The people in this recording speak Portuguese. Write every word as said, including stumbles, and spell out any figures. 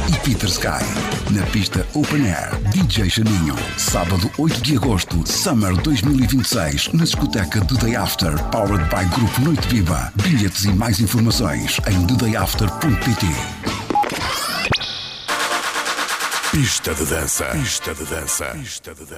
e Peter Sky. Na pista Open Air, D J Janinho. Sábado oito de agosto, Summer dois mil e vinte e seis, na discoteca The Day After, powered by Grupo Noite Viva. Bilhetes e mais informações em the day after ponto p t. Pista de dança. Pista de dança. Pista de dança.